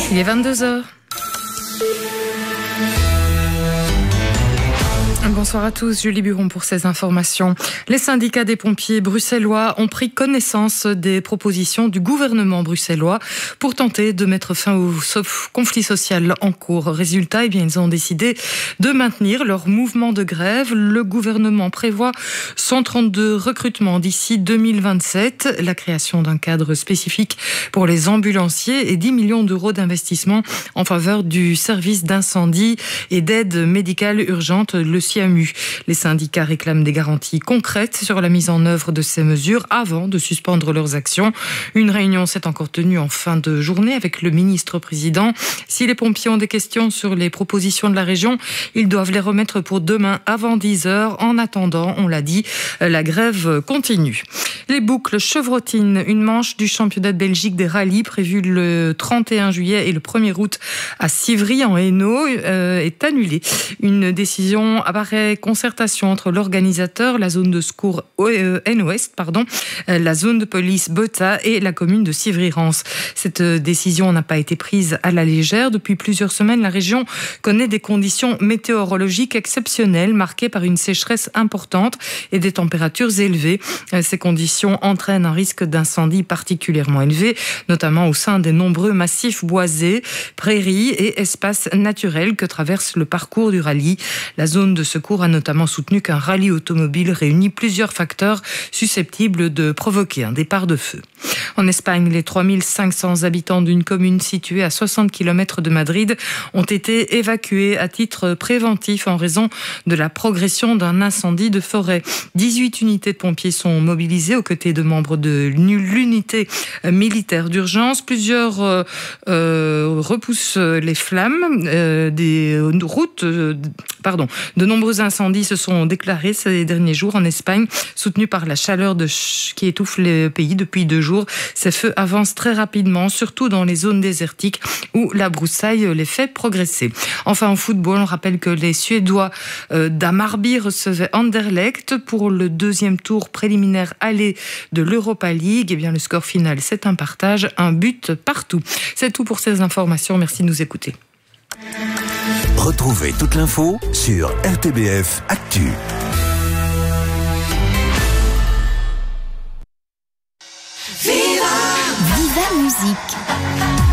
Il est 22h. Bonsoir à tous, Julie Buron pour ces informations. Les syndicats des pompiers bruxellois ont pris connaissance des propositions du gouvernement bruxellois pour tenter de mettre fin au conflit social en cours. Résultat, ils ont décidé de maintenir leur mouvement de grève. Le gouvernement prévoit 132 recrutements d'ici 2027, la création d'un cadre spécifique pour les ambulanciers et 10 millions d'euros d'investissement en faveur du service d'incendie et d'aide médicale urgente, le CIAMU. Les syndicats réclament des garanties concrètes sur la mise en œuvre de ces mesures avant de suspendre leurs actions. Une réunion s'est encore tenue en fin de journée avec le ministre-président. Si les pompiers ont des questions sur les propositions de la région, ils doivent les remettre pour demain avant 10h. En attendant, on l'a dit, la grève continue. Les boucles chevrotines, une manche du championnat de Belgique des rallyes prévue le 31 juillet et le 1er août à Civry en Hainaut est annulée. Une décision après concertation entre l'organisateur, la zone de secours N-Ouest, la zone de police Bota et la commune de Civry-Rance. Cette décision n'a pas été prise à la légère. Depuis plusieurs semaines, la région connaît des conditions météorologiques exceptionnelles marquées par une sécheresse importante et des températures élevées. Ces conditions entraînent un risque d'incendie particulièrement élevé, notamment au sein des nombreux massifs boisés, prairies et espaces naturels que traverse le parcours du rallye. La zone de secours a notamment soutenu qu'un rallye automobile réunit plusieurs facteurs susceptibles de provoquer un départ de feu. En Espagne, les 3500 habitants d'une commune située à 60 km de Madrid ont été évacués à titre préventif en raison de la progression d'un incendie de forêt. 18 unités de pompiers sont mobilisées aux côtés de membres de l'unité militaire d'urgence. Plusieurs repoussent les flammes des routes. De nombreux incendies se sont déclarés ces derniers jours en Espagne, soutenus par la chaleur qui étouffe le pays depuis 2 jours. Ces feux avancent très rapidement, surtout dans les zones désertiques où la broussaille les fait progresser. Enfin, en football, on rappelle que les Suédois d'Hammarby recevaient Anderlecht pour le 2e tour préliminaire aller de l'Europa League. Eh bien, le score final, c'est un partage, un but partout. C'est tout pour ces informations. Merci de nous écouter. Retrouvez toute l'info sur RTBF Actu. Viva Musique.